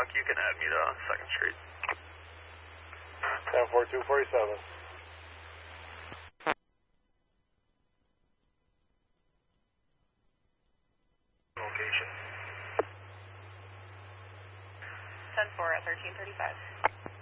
Hawk, you can add me to 2nd Street. 10-4247. Location. 10-4 at 1335.